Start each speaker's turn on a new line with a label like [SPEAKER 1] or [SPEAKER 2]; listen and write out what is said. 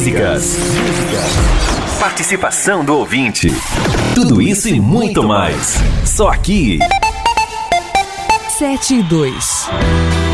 [SPEAKER 1] músicas, participação do ouvinte. Tudo isso e muito mais. Só aqui.
[SPEAKER 2] 7 e 2.